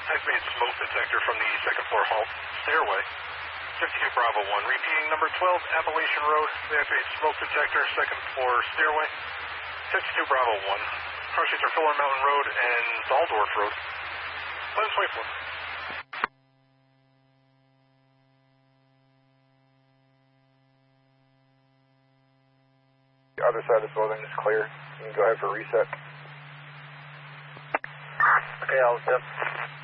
Activate smoke detector from the second floor hall stairway. 52 Bravo 1, repeating number 12 Appalachian Road. Activate smoke detector, second floor stairway. 52 Bravo 1. Crossings are Filler Mountain Road and Zaldorf Road. 1124. The other side of the building is clear. You can go ahead for reset. Okay, I'll step.